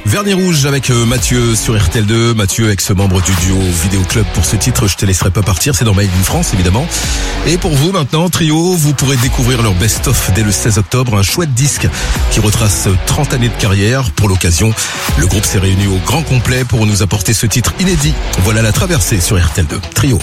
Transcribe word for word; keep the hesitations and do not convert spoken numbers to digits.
Vernis Rouge avec Mathieu sur R T L deux. Mathieu, ex-membre du duo Vidéo Club pour ce titre, Je te laisserai pas partir, c'est dans Made in France évidemment. Et pour vous maintenant, Trio, vous pourrez découvrir leur best-of dès le seize octobre, un chouette disque qui retrace trente années de carrière. Pour l'occasion, le groupe s'est réuni au grand complet pour nous apporter ce titre inédit. Voilà la traversée sur R T L deux. Trio.